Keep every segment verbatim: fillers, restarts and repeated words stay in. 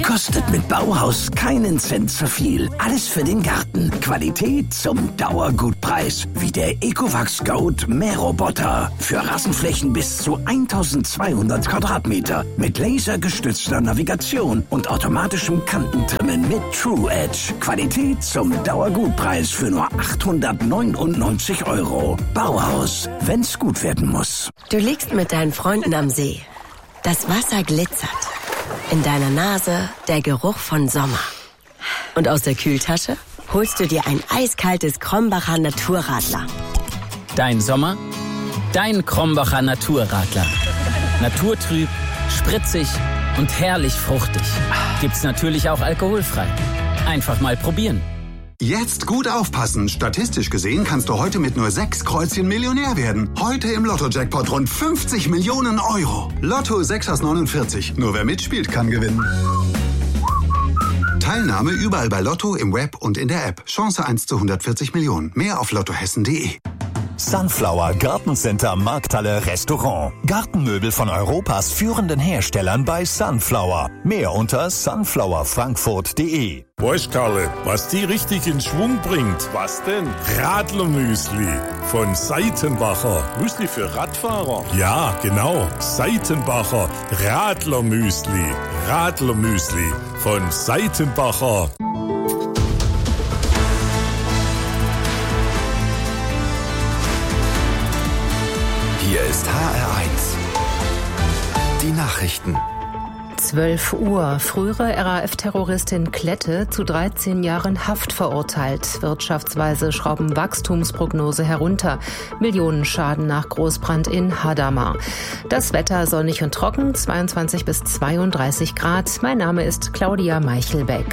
Kostet mit Bauhaus keinen Cent zu viel. Alles für den Garten. Qualität zum Dauergutpreis. Wie der Ecovacs Goat Mähroboter. Für Rasenflächen bis zu eintausendzweihundert Quadratmeter. Mit lasergestützter Navigation und automatischem Kantentrimmen mit True Edge. Qualität zum Dauergutpreis für nur achthundertneunundneunzig Euro. Bauhaus, wenn's gut werden muss. Du liegst mit deinen Freunden am See. Das Wasser glitzert. In deiner Nase der Geruch von Sommer. Und aus der Kühltasche holst du dir ein eiskaltes Krombacher Naturradler. Dein Sommer, dein Krombacher Naturradler. Naturtrüb, spritzig und herrlich fruchtig. Gibt's natürlich auch alkoholfrei. Einfach mal probieren. Jetzt gut aufpassen. Statistisch gesehen kannst du heute mit nur sechs Kreuzchen Millionär werden. Heute im Lotto-Jackpot rund fünfzig Millionen Euro. Lotto sechs aus neunundvierzig. Nur wer mitspielt, kann gewinnen. Teilnahme überall bei Lotto, im Web und in der App. Chance eins zu hundertvierzig Millionen. Mehr auf lottohessen punkt de. Sunflower Gartencenter Markthalle Restaurant. Gartenmöbel von Europas führenden Herstellern bei Sunflower. Mehr unter sunflower frankfurt punkt de. Weißt Karle, was die richtig in Schwung bringt? Was denn? Radlermüsli von Seitenbacher. Müsli für Radfahrer? Ja, genau. Seitenbacher Radlermüsli. Radlermüsli von Seitenbacher. Hier ist H R eins. Die Nachrichten. zwölf Uhr. Frühere R A F-Terroristin Klette zu dreizehn Jahren Haft verurteilt. Wirtschaftsweise schrauben Wachstumsprognose herunter. Millionenschaden nach Großbrand in Hadamar. Das Wetter sonnig und trocken, zweiundzwanzig bis zweiunddreißig Grad. Mein Name ist Claudia Meichelbeck.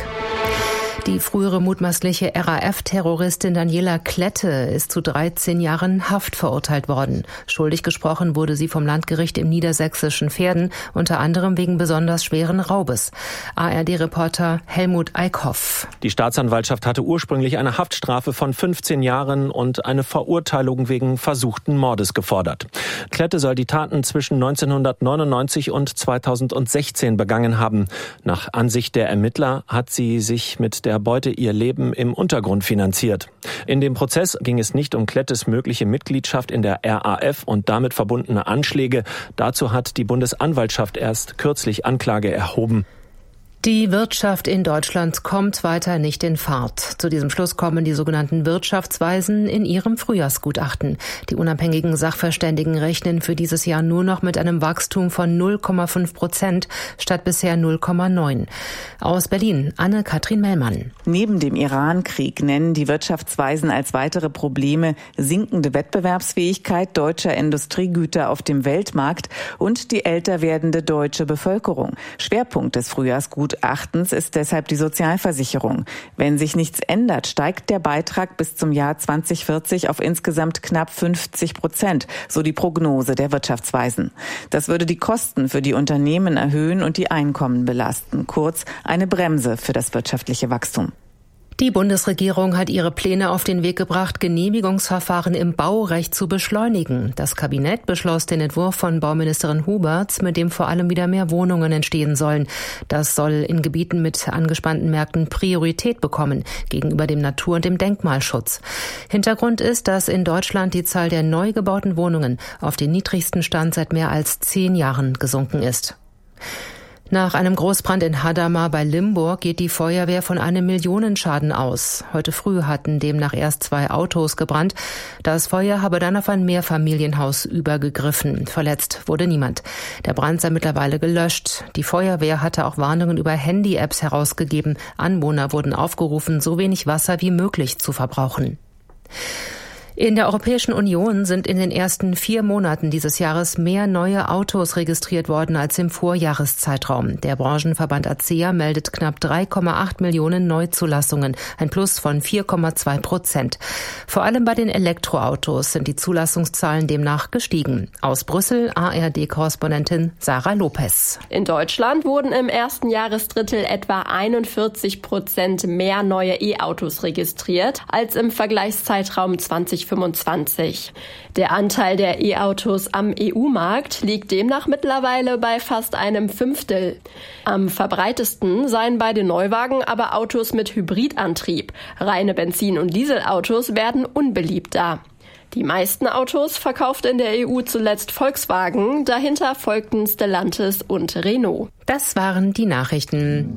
Die frühere mutmaßliche R A F-Terroristin Daniela Klette ist zu dreizehn Jahren Haft verurteilt worden. Schuldig gesprochen wurde sie vom Landgericht im niedersächsischen Verden, unter anderem wegen besonders schweren Raubes. A R D-Reporter Helmut Eickhoff. Die Staatsanwaltschaft hatte ursprünglich eine Haftstrafe von fünfzehn Jahren und eine Verurteilung wegen versuchten Mordes gefordert. Klette soll die Taten zwischen neunzehnhundertneunundneunzig und zweitausendsechzehn begangen haben. Nach Ansicht der Ermittler hat sie sich mit der Beute ihr Leben im Untergrund finanziert. In dem Prozess ging es nicht um Klettes mögliche Mitgliedschaft in der R A F und damit verbundene Anschläge. Dazu hat die Bundesanwaltschaft erst kürzlich Anklage erhoben. Die Wirtschaft in Deutschland kommt weiter nicht in Fahrt. Zu diesem Schluss kommen die sogenannten Wirtschaftsweisen in ihrem Frühjahrsgutachten. Die unabhängigen Sachverständigen rechnen für dieses Jahr nur noch mit einem Wachstum von null Komma fünf Prozent statt bisher null Komma neun. Aus Berlin, Anne-Kathrin Mellmann. Neben dem Iran-Krieg nennen die Wirtschaftsweisen als weitere Probleme sinkende Wettbewerbsfähigkeit deutscher Industriegüter auf dem Weltmarkt und die älter werdende deutsche Bevölkerung. Schwerpunkt des Frühjahrsgutachtens Gutachtens ist deshalb die Sozialversicherung. Wenn sich nichts ändert, steigt der Beitrag bis zum Jahr zweitausendvierzig auf insgesamt knapp fünfzig Prozent, so die Prognose der Wirtschaftsweisen. Das würde die Kosten für die Unternehmen erhöhen und die Einkommen belasten. Kurz, eine Bremse für das wirtschaftliche Wachstum. Die Bundesregierung hat ihre Pläne auf den Weg gebracht, Genehmigungsverfahren im Baurecht zu beschleunigen. Das Kabinett beschloss den Entwurf von Bauministerin Huberts, mit dem vor allem wieder mehr Wohnungen entstehen sollen. Das soll in Gebieten mit angespannten Märkten Priorität bekommen gegenüber dem Natur- und dem Denkmalschutz. Hintergrund ist, dass in Deutschland die Zahl der neu gebauten Wohnungen auf den niedrigsten Stand seit mehr als zehn Jahren gesunken ist. Nach einem Großbrand in Hadamar bei Limburg geht die Feuerwehr von einem Millionenschaden aus. Heute früh hatten demnach erst zwei Autos gebrannt. Das Feuer habe dann auf ein Mehrfamilienhaus übergegriffen. Verletzt wurde niemand. Der Brand sei mittlerweile gelöscht. Die Feuerwehr hatte auch Warnungen über Handy-Apps herausgegeben. Anwohner wurden aufgerufen, so wenig Wasser wie möglich zu verbrauchen. In der Europäischen Union sind in den ersten vier Monaten dieses Jahres mehr neue Autos registriert worden als im Vorjahreszeitraum. Der Branchenverband A C E A meldet knapp drei Komma acht Millionen Neuzulassungen, ein Plus von vier Komma zwei Prozent. Vor allem bei den Elektroautos sind die Zulassungszahlen demnach gestiegen. Aus Brüssel A R D-Korrespondentin Sarah Lopez. In Deutschland wurden im ersten Jahresdrittel etwa einundvierzig Prozent mehr neue E-Autos registriert als im Vergleichszeitraum zwanzig fünfundzwanzig. Der Anteil der E-Autos am E U-Markt liegt demnach mittlerweile bei fast einem Fünftel. Am verbreitesten seien bei den Neuwagen aber Autos mit Hybridantrieb. Reine Benzin- und Dieselautos werden unbeliebter. Die meisten Autos verkaufte in der E U zuletzt Volkswagen, dahinter folgten Stellantis und Renault. Das waren die Nachrichten.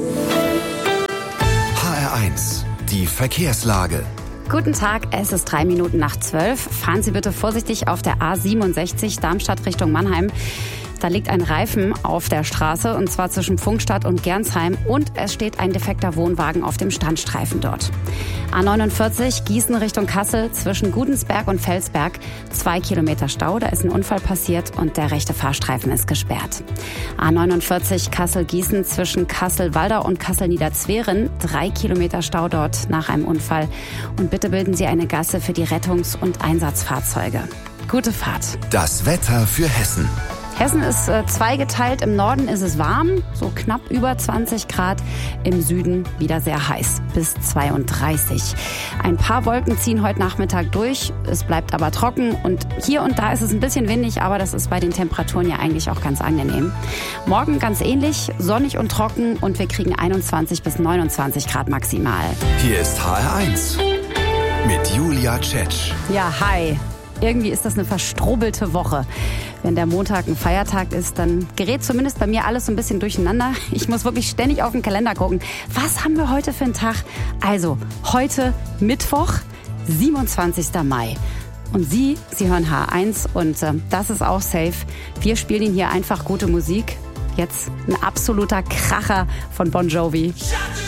H R eins, die Verkehrslage. Guten Tag, es ist drei Minuten nach zwölf. Fahren Sie bitte vorsichtig auf der A siebenundsechzig Darmstadt Richtung Mannheim. Da liegt ein Reifen auf der Straße, und zwar zwischen Pfungstadt und Gernsheim, und es steht ein defekter Wohnwagen auf dem Standstreifen dort. A neunundvierzig Gießen Richtung Kassel zwischen Gudensberg und Felsberg, zwei Kilometer Stau, da ist ein Unfall passiert und der rechte Fahrstreifen ist gesperrt. A neunundvierzig Kassel-Gießen zwischen Kassel-Waldau und Kassel-Niederzweren, drei Kilometer Stau dort nach einem Unfall, und bitte bilden Sie eine Gasse für die Rettungs- und Einsatzfahrzeuge. Gute Fahrt. Das Wetter für Hessen. Hessen ist äh, zweigeteilt. Im Norden ist es warm, so knapp über zwanzig Grad. Im Süden wieder sehr heiß, bis zweiunddreißig. Ein paar Wolken ziehen heute Nachmittag durch. Es bleibt aber trocken und hier und da ist es ein bisschen windig, aber das ist bei den Temperaturen ja eigentlich auch ganz angenehm. Morgen ganz ähnlich, sonnig und trocken, und wir kriegen einundzwanzig bis neunundzwanzig Grad maximal. Hier ist H R eins mit Julia Tschetsch. Ja, hi. Irgendwie ist das eine verstrubbelte Woche. Wenn der Montag ein Feiertag ist, dann gerät zumindest bei mir alles so ein bisschen durcheinander. Ich muss wirklich ständig auf den Kalender gucken. Was haben wir heute für einen Tag? Also, heute Mittwoch, siebenundzwanzigster Mai. Und Sie, Sie hören H eins, und äh, das ist auch safe. Wir spielen Ihnen hier einfach gute Musik. Jetzt ein absoluter Kracher von Bon Jovi.